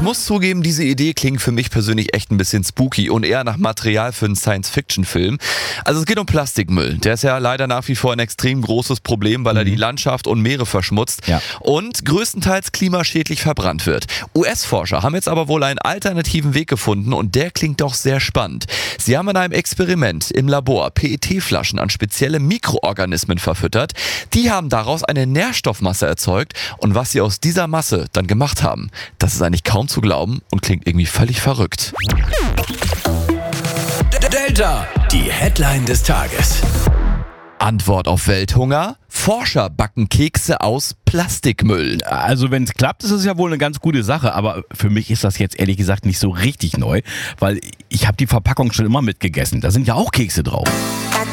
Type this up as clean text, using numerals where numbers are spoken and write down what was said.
muss zugeben, diese Idee klingt für mich persönlich echt ein bisschen spooky und eher nach Material für einen Science-Fiction-Film. Also es geht um Plastikmüll. Der ist ja leider nach wie vor ein extrem großes Problem, weil er die Landschaft und Meere verschmutzt und größtenteils klimaschädlich verbrannt wird. US-Forscher haben jetzt aber wohl einen alternativen Weg gefunden und der klingt doch sehr spannend. Sie haben in einem Experiment im Labor PET-Flaschen an spezielle Mikroorganismen verfüttert. Die haben daraus eine Nährstoffmasse erzeugt und was sie aus dieser Masse dann gemacht haben, das ist eigentlich kaum zu glauben und klingt irgendwie völlig verrückt. Delta, die Headline des Tages. Antwort auf Welthunger? Forscher backen Kekse aus Plastikmüll. Also wenn es klappt, ist es ja wohl eine ganz gute Sache, aber für mich ist das jetzt ehrlich gesagt nicht so richtig neu, weil ich habe die Verpackung schon immer mitgegessen. Da sind ja auch Kekse drauf.